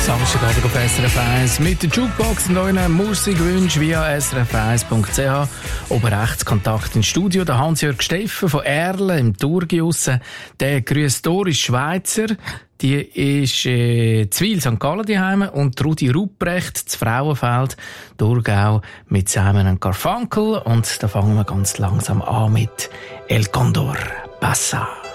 Samstagabend auf SRF 1 mit der Jukebox und euren Musikwünschen via srf1.ch. Oben rechts Kontakt ins Studio. Der Hans-Jörg Steffen von Erlen im Thurgau. Der grüßt Doris Schweizer. Die ist Zwil St. Gallen daheim und Rudi Rupprecht zu Frauenfeld, Thurgau mit Simon & Garfunkel. Und da fangen wir ganz langsam an mit El Condor Pasa.